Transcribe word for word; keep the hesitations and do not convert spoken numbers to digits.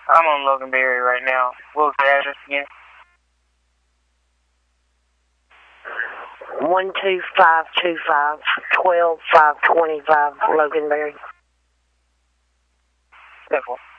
I'm on Loganberry right now. What was the address again? One two five two five twelve five twenty five Loganberry. Simple.